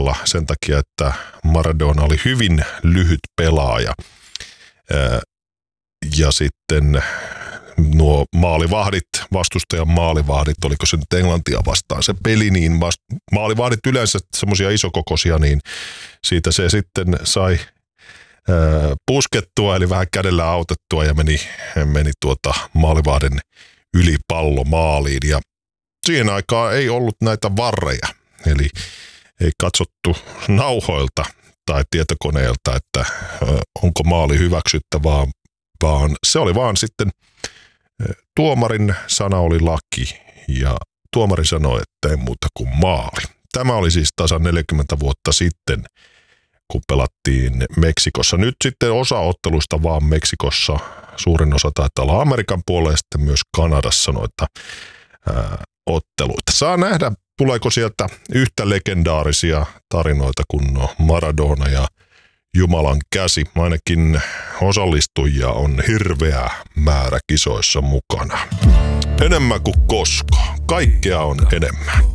ulkopuolella sen takia, että Maradona oli hyvin lyhyt pelaaja. Ja sitten nuo maalivahdit, vastustajan maalivahdit, oliko se nyt Englantia vastaan se peli, niin maalivahdit yleensä semmoisia isokokoisia, niin siitä se sitten sai puskettua, eli vähän kädellä autettua ja meni maalivahdin yli pallo maaliin. Ja siihen aikaan ei ollut näitä varreja, eli ei katsottu nauhoilta tai tietokoneelta, että onko maali hyväksyttävää, vaan se oli vaan sitten tuomarin sana oli laki ja tuomari sanoi, että ei muuta kuin maali. Tämä oli siis tasan 40 vuotta sitten, kun pelattiin Meksikossa. Nyt sitten osa ottelusta vaan Meksikossa, suurin osa taitaa olla Amerikan puolella ja sitten myös Kanadassa noita otteluita. Saa nähdä, tuleeko sieltä yhtä legendaarisia tarinoita kuin Maradona ja Jumalan käsi. Ainakin osallistujia on hirveä määrä kisoissa mukana. Enemmän kuin koskaan. Kaikkea on enemmän.